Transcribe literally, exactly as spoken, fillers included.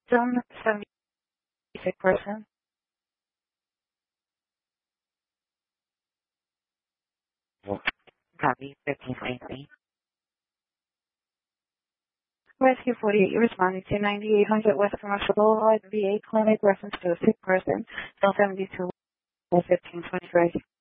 Zone seventy, sick person. Copy, fifteen twenty-three. Rescue forty-eight, you're responding to ninety-eight hundred West Commercial Boulevard, V A Clinic, reference to a sick person. Zone seventy-two, fifteen twenty-three.